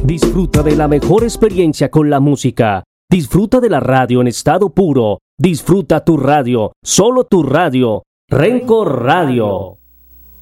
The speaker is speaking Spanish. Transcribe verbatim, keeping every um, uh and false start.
Disfruta de la mejor experiencia con la música. Disfruta de la radio en estado puro. Disfruta tu radio, solo tu radio. Renco Radio.